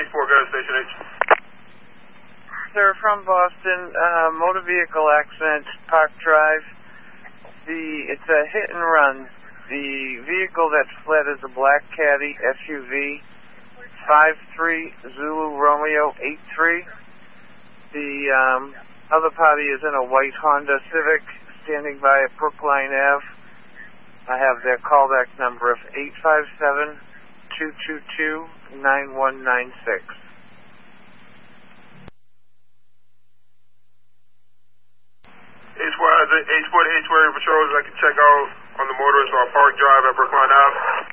4, go to Station H. Sir, from Boston, motor vehicle accident, Park Drive. It's a hit and run. The vehicle that fled is a black Caddy SUV, 53 Zulu Romeo 83. The other party is in a white Honda Civic standing by at Brookline Ave. I have their callback number of 857-222-9196. H4 to H where patrols I can check out on the motorist on Park Drive at Brookline Ave.